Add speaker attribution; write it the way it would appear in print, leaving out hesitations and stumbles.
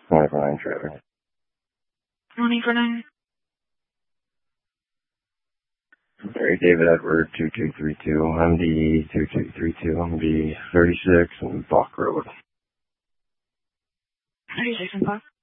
Speaker 1: 949 traffic.
Speaker 2: 949.
Speaker 1: Alright, David Edward 2232, MD 2232, MD 36 and Buck Road.
Speaker 2: 36 and Buck.